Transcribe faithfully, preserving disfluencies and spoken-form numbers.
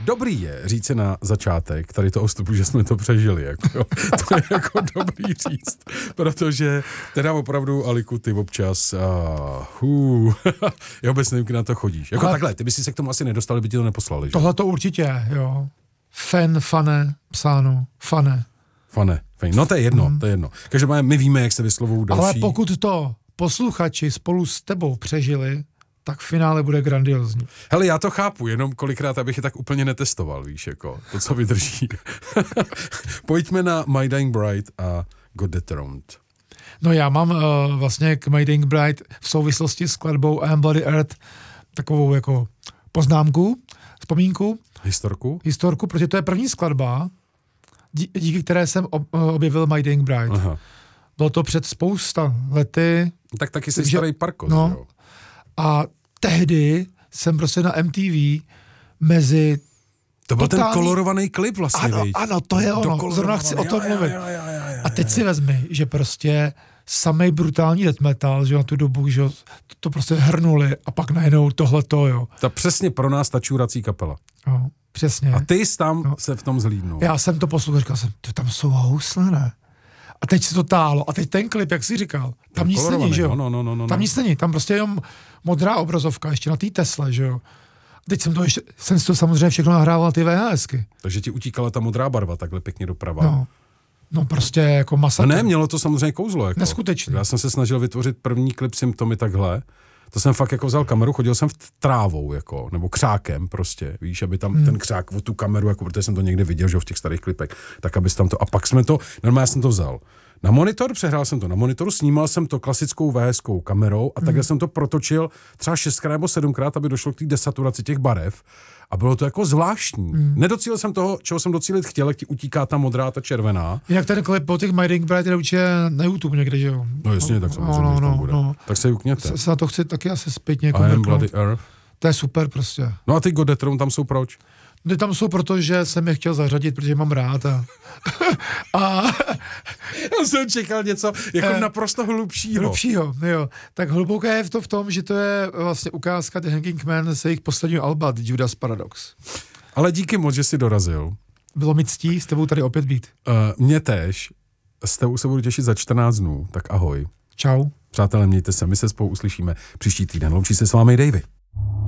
Dobrý je říct si na začátek tady toho vstupu, že jsme to přežili. Jako, jo. To je jako dobrý říct, protože teda opravdu, Aliku, ty občas uh, uh, já vůbec nevím, kdy na to chodíš. Jako ale takhle, ty by si se k tomu asi nedostali, by ti to neposlali. Že? Tohle to určitě, jo. Fen, fane, psáno, fane. Fane, fane. No to je jedno, mm. to je jedno. Každopádně my víme, jak se vyslovují další. Ale pokud to posluchači spolu s tebou přežili, tak v finále bude grandiozní. Hele, já to chápu, jenom kolikrát, abych je tak úplně netestoval, víš, jako, to, co vydrží. Pojďme na My Dying Bride a God Dethroned. No já mám uh, vlastně k My Dying Bride v souvislosti s skladbou I Am Bloody Earth takovou jako poznámku, vzpomínku. Historku? Historku, protože to je první skladba, dí, díky které jsem ob, objevil My Dying Bride. Aha. Bylo to před spousta lety. Tak taky jsi starý parkoz, no, jo? A tehdy jsem prostě na M T V mezi... To byl totální... ten kolorovaný klip vlastně, Ano, veď? ano, to je ono. Zrovna chci o tom mluvit. A teď si vezmi, že prostě samej brutální death metal, že na tu dobu, že to, to prostě hrnuli a pak najednou tohleto, jo. To přesně pro nás ta čůrací kapela. Jo, přesně. A ty jsi tam no. se v tom zhlídnul. Já jsem to poslouchal, říkal jsem, to tam jsou housle, ne? A teď se to táhlo. A teď ten klip, jak jsi říkal, tam nic není, že jo? No, no, no, no, tam nic není, tam prostě jenom modrá obrazovka, ještě na té Tesle, že jo? A teď jsem to ještě, jsem si to samozřejmě všechno nahrával na ty VHSky. Takže ti utíkala ta modrá barva takhle pěkně doprava. No, no prostě jako masakr. No ne, mělo to samozřejmě kouzlo. Jako. Neskutečný. Já jsem se snažil vytvořit první klip Symptomy takhle. To jsem fakt jako vzal kameru, chodil jsem v trávou, jako, nebo křákem prostě, víš, aby tam hmm. ten křák o tu kameru, jako, protože jsem to někde viděl, že v těch starých klipech, tak abys tam to, a pak jsme to, normálně jsem to vzal na monitor, přehrál jsem to na monitoru, snímal jsem to klasickou V S kou kamerou a takhle hmm. jsem to protočil třeba šestkrát nebo sedmkrát, aby došlo k té desaturaci těch barev a bylo to jako zvláštní. Hmm. Nedocílil jsem toho, čeho jsem docílit chtěl, jak ti utíká ta modrá, ta červená. Jinak ten klip po těch My Dying Bride je určitě na YouTube někde, že jo? No jasně, tak samozřejmě, no, no, tam bude. no. Tak se jukněte. Se na to chci taky asi zpětně I Am Bloody Earth. To je super prostě. No a ty God Dethroned tam jsou proč? Ty tam jsou proto, že jsem je chtěl zařadit, protože mám rád a... a já jsem čekal něco jako eh, naprosto hlubšího. Hlubšího, jo. Tak hluboké je to v tom, že to je vlastně ukázka The Hanging Man z jejich posledního alba, The Judas Paradox. Ale díky moc, že jsi dorazil. Bylo mi ctí s tebou tady opět být. Uh, mě též. S tebou se budu těšit za čtrnáct dnů, tak ahoj. Čau. Přátelé, mějte se, my se spolu uslyšíme příští týden. Loučí se s vámi Davey.